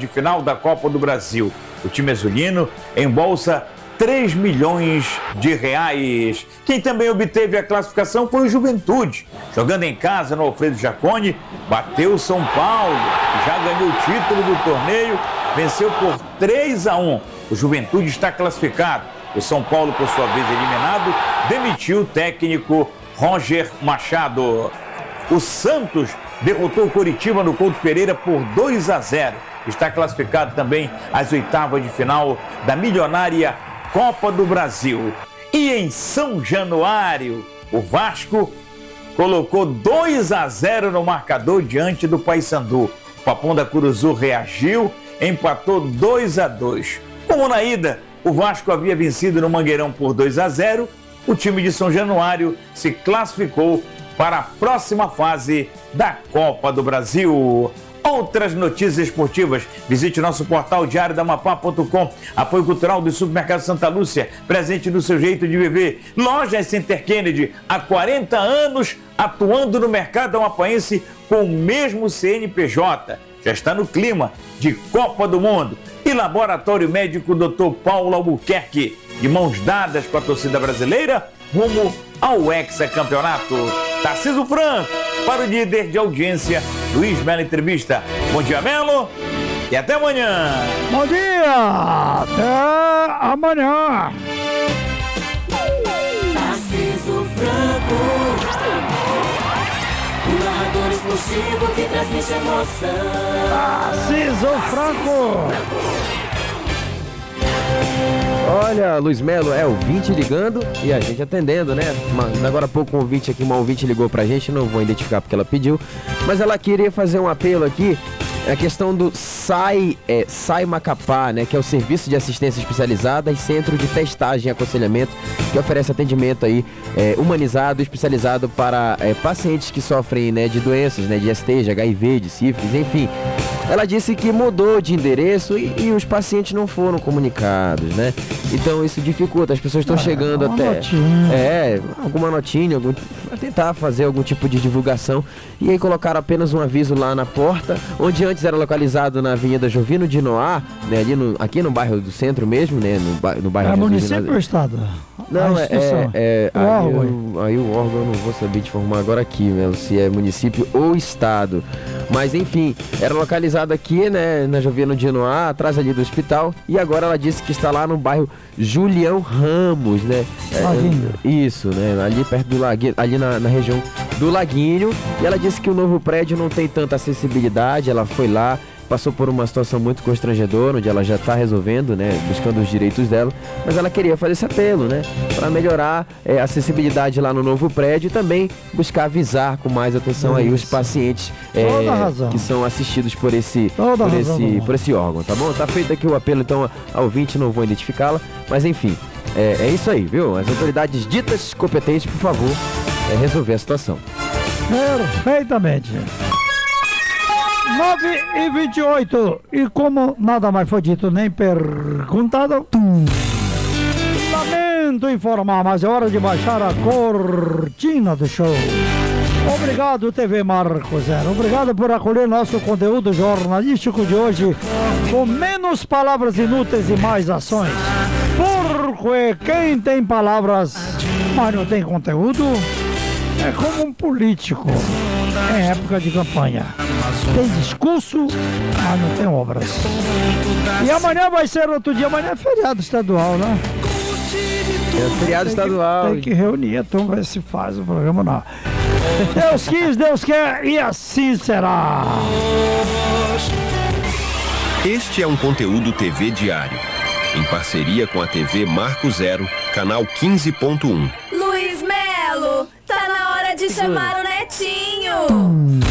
de final da Copa do Brasil. O time azulino embolsa R$3 milhões. Quem também obteve a classificação foi o Juventude. Jogando em casa no Alfredo Jaconi, bateu o São Paulo, que já ganhou o título do torneio, venceu por 3-1. O Juventude está classificado. O São Paulo, por sua vez eliminado, demitiu o técnico Roger Machado. O Santos derrotou o Coritiba no Couto Pereira por 2-0. Está classificado também às oitavas de final da milionária Copa do Brasil. E em São Januário, o Vasco colocou 2-0 no marcador diante do Paysandu. O Papão da Curuzu reagiu, empatou 2-2. Como na ida, o Vasco havia vencido no Mangueirão por 2-0, o time de São Januário se classificou para a próxima fase da Copa do Brasil. Outras notícias esportivas, visite nosso portal diariodamapá.com. Apoio cultural do Supermercado Santa Lúcia, presente no seu jeito de viver. Loja Center Kennedy, há 40 anos atuando no mercado amapaense com o mesmo CNPJ. Já está no clima de Copa do Mundo. E Laboratório Médico Dr. Paulo Albuquerque, de mãos dadas com a torcida brasileira, rumo ao hexacampeonato. Tarcísio Franco, para o líder de audiência, Luiz Melo Entrevista. Bom dia, Melo, e até amanhã. Bom dia, até amanhã. Tarcísio Franco, o narrador esportivo que transmite emoção. Tarcísio Franco. Olha, Luiz Melo, é ouvinte ligando e a gente atendendo, né? Agora há pouco uma ouvinte ligou pra gente, não vou identificar porque ela pediu, mas ela queria fazer um apelo aqui, a questão do SAI Macapá, né? Que é o Serviço de Assistência Especializada e Centro de Testagem e Aconselhamento, que oferece atendimento aí humanizado, especializado para pacientes que sofrem, né, de doenças, né, de ST, de HIV, de sífilis, enfim. Ela disse que mudou de endereço e os pacientes não foram comunicados, né? Então isso dificulta, as pessoas estão chegando até... Notinha. Alguma notinha, tentar fazer algum tipo de divulgação. E aí colocaram apenas um aviso lá na porta, onde antes era localizado na Avenida Jovino de Noá, né? Aqui no bairro do centro mesmo, né? No bairro É município ou estado? Não, aí o o órgão eu não vou saber te informar agora aqui, né? Se é município ou estado. Mas enfim, era localizado aqui, né, na Jovino de Noá, atrás ali do hospital. E agora ela disse que está lá no bairro Julião Ramos, né? Isso, né? Ali perto do Laguinho, ali na região do Laguinho. E ela disse que o novo prédio não tem tanta acessibilidade. Ela foi lá, passou por uma situação muito constrangedora, onde ela já está resolvendo, né, buscando os direitos dela, mas ela queria fazer esse apelo, né, para melhorar a acessibilidade lá no novo prédio e também buscar avisar com mais atenção aí os pacientes que são assistidos por esse órgão, tá bom? Tá feito aqui o apelo, então, ao ouvinte, não vou identificá-la, mas enfim, é isso aí, viu? As autoridades ditas competentes, por favor, resolver a situação. Perfeitamente. 9h28, e como nada mais foi dito nem perguntado, lamento informar, mas é hora de baixar a cortina do show. Obrigado, TV Marco Zero. Obrigado por acolher nosso conteúdo jornalístico de hoje, com menos palavras inúteis e mais ações. Porque quem tem palavras, mas não tem conteúdo, é como um político em época de campanha. Tem discurso, mas não tem obras. E amanhã vai ser outro dia. Amanhã é feriado estadual, né? É feriado estadual. Tem que reunir, então vai se faz o programa não. Deus quis, Deus quer e assim será. Este é um conteúdo TV Diário, em parceria com a TV Marco Zero, canal 15.1. Luiz Melo, tá na hora de chamar o Netinho.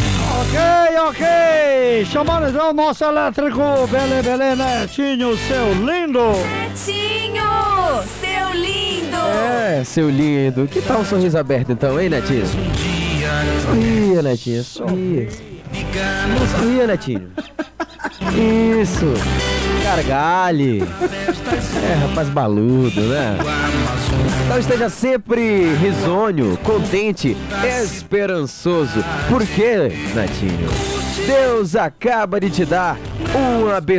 Ok. Chamando então o nosso elétrico. Belê, Netinho, seu lindo. Netinho, seu lindo. Seu lindo. Que tal um sorriso aberto então, hein, Netinho? Sorria, Netinho, sorria. Sorria, Netinho. Isso. Gargalhe. Rapaz baludo, né? Então esteja sempre risonho, contente, esperançoso. Por quê, Netinho? Deus acaba de te dar uma